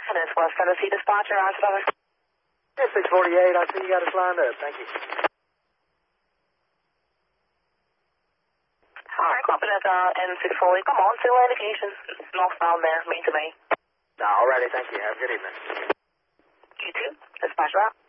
And it's West Tennessee dispatcher, answer that. 648, I see you got us lined up. Thank you. Alright, copy that, N648. Come on, 2 indications. Northbound there, main to main. Alrighty, thank you. Have a good evening. You too. Dispatch route.